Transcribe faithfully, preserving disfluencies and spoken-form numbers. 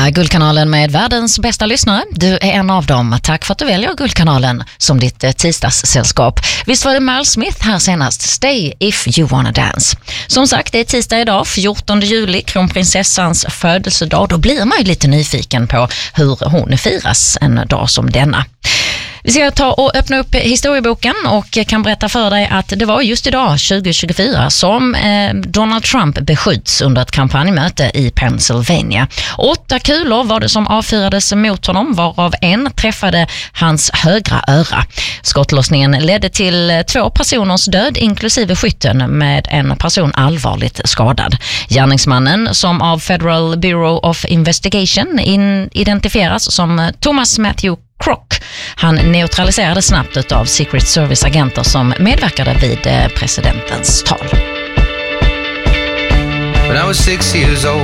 här är Guldkanalen med världens bästa lyssnare. Du är en av dem. Tack för att du väljer Guldkanalen som ditt eh, tisdagssällskap. Visst var det Merle Smith här senast. Stay if you wanna dance. Som sagt, det är tisdag idag, fjortonde juli, kronprinsessans födelsedag. Då blir man ju lite nyfiken på hur hon firas en dag som denna. Vi ska ta och öppna upp historieboken och kan berätta för dig att det var just idag, tjugo tjugofyra, som eh, Donald Trump beskjuts under ett kampanjmöte i Pennsylvania. Åtta kulor var det som avfyrades mot honom, varav en träffade hans högra öra. Skottlossningen ledde till två personers död, inklusive skytten, med en person allvarligt skadad. Gärningsmannen, som av Federal Bureau of Investigation in- identifieras som Thomas Matthew Kroc, han neutraliserades snabbt av Secret Service-agenter som medverkade vid presidentens tal. When I was six years old